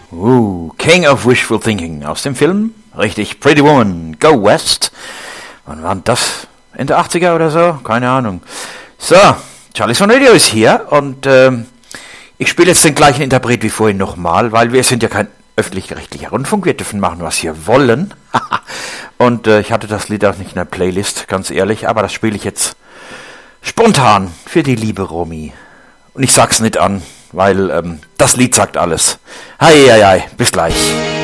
King of Wishful Thinking aus dem Film. Richtig, Pretty Woman, Go West. Wann war das? Ende 80er oder so? Keine Ahnung. So, Charlie's on Radio ist hier und ich spiele jetzt den gleichen Interpret wie vorhin nochmal, weil wir sind ja kein öffentlich-rechtlicher Rundfunk, wir dürfen machen, was wir wollen. Und ich hatte das Lied auch nicht in der Playlist, ganz ehrlich, aber das spiele ich jetzt spontan für die liebe Romy. Und ich sag's nicht an, weil das Lied sagt alles. Hei, bis gleich.